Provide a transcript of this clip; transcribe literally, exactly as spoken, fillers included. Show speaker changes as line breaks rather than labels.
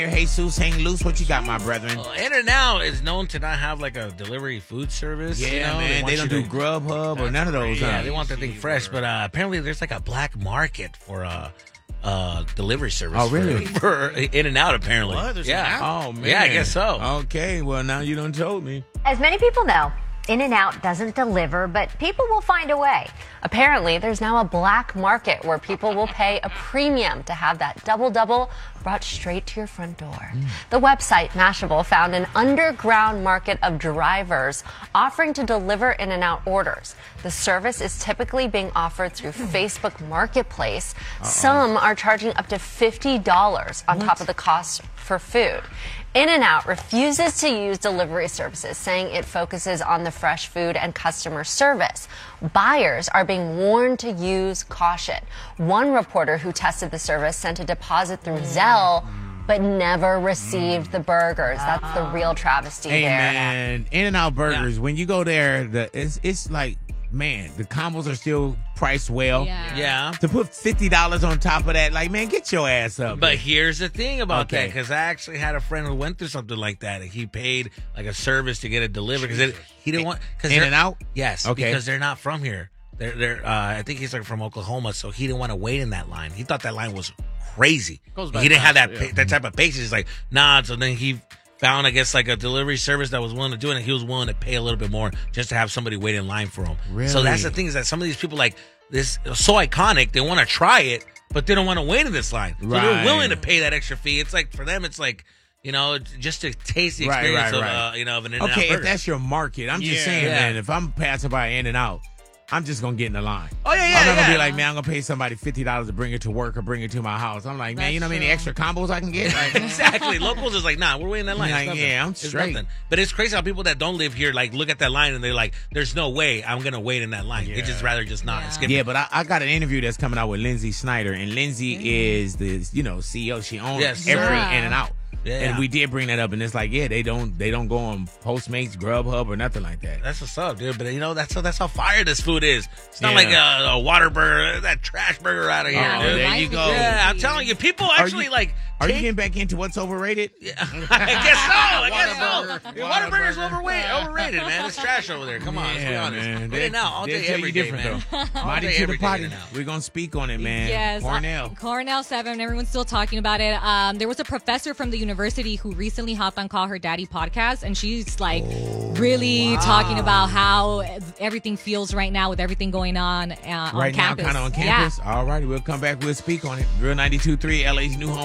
Jesus hang loose. What you got, my brethren?
Uh, In-N-Out is known to not have like a delivery food service.
Yeah,
you know?
man. They,
They,
don't
want
do
you to-
Grubhub or none of those.
Yeah,
huh?
they want that thing fresh, but uh, apparently there's like a black market for uh, uh, delivery service.
Oh, really?
For, for In-N-Out, apparently.
What? There's an
yeah.
app?
Oh, man.
Yeah, I guess so.
Okay, well, now you done told me.
As many people know, In-N-Out doesn't deliver, but people will find a way. Apparently, there's now a black market where people will pay a premium to have that double-double brought straight to your front door. Mm. The website, Mashable, found an underground market of drivers offering to deliver In-N-Out orders. The service is typically being offered through Facebook Marketplace. Uh-oh. Some are charging up to fifty dollars on what? top of the cost for food. In-N-Out refuses to use delivery services, saying it focuses on the fresh food and customer service. Buyers are being warned to use caution. One reporter who tested the service sent a deposit through Zelle, but never received mm. the burgers. That's the real travesty
hey,
there.
Hey, man, In-N-Out Burgers, yeah. when you go there, the, it's, it's like, man, the combos are still priced well.
Yeah. yeah.
To put fifty dollars on top of that, like, man, get your ass up.
But man. Here's the thing about
okay.
that, because I actually had a friend who went through something like that. He paid like a service to get it delivered because he didn't want cause
In-N-Out.
Yes,
okay.
because they're not from here. They're they're. Uh, I think he's like from Oklahoma, so he didn't want to wait in that line. He thought that line was crazy. He didn't have that
yeah.
that type of patience. He's like, nah. So then he found, I guess, like a delivery service that was willing to do it, and he was willing to pay a little bit more just to have somebody wait in line for him.
Really?
So that's the thing, is that some of these people, like, this so iconic, they want to try it, but they don't want to wait in this line. So
right.
they're willing to pay that extra fee. It's like, for them, it's like, you know, just to taste the experience
right, right, right.
of, uh, you know, of an In-N-Out
Okay,
burger.
if that's your market, I'm just
yeah.
saying,
yeah.
man, if I'm passing by In-N-Out, I'm just going to get in the line.
Oh, yeah, yeah,
I'm not
yeah.
going to be like, man, I'm going to pay somebody fifty dollars to bring it to work or bring it to my house. I'm like, man,
That's
you know how many
true.
extra combos I can get? Like,
Exactly. Locals is like, nah, we're waiting in that line.
Like,
It's
yeah, I'm
It's
straight.
nothing. But it's crazy how people that don't live here, like, look at that line and they're like, there's no way I'm going to wait in that line.
Yeah.
They just rather just not
Yeah.
and skip
yeah,
it.
but I, I got an interview that's coming out with Lindsay Snyder, and Lindsay mm-hmm. is the, you know, C E O. She owns
Yes.
every
Yeah.
In-N-Out.
Yeah.
And we did bring that up, and it's like, yeah, they don't they don't go on Postmates, Grubhub, or nothing like that.
That's what's up, dude. But, you know, that's how, that's how fire this food is. It's not
Yeah.
like a, a water burger, that trash burger out of here,
Oh,
dude.
there you go.
Yeah, I'm telling you, people actually,
you-
like...
Are
take-
you getting back into what's overrated?
Yeah, I guess so. I guess
Whataburger.
so. Yeah, Whataburger's overweight, overrated, man. It's trash over there. Come on, let's be
Yeah,
honest.
man.
But
They-
now, all
they'll
day,
tell you
every day,
different,
man.
though.
All
Mighty
day,
to the
every day
potty.
in and out.
We're going to speak on it, man.
Yes,
Cornell.
uh, Cornell seven. Everyone's still talking about it. Um, there was a professor from the university who recently hopped on Call Her Daddy podcast, and she's like
Oh,
really talking about how everything feels right now with everything going on uh, on
Right now,
campus.
kind of on
Yeah.
campus. All right, we'll come back. We'll speak on it. Real ninety-two point three, L A's new home.